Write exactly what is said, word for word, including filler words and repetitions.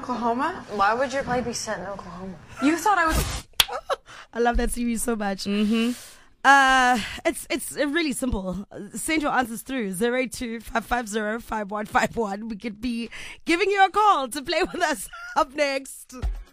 Oklahoma? Why would your play be set in Oklahoma? You thought I was... I love that series so much. Mm-hmm. Uh, it's it's really simple. Send your answers through zero eight two five five zero five one five one. We could be giving you a call to play with us. Up next.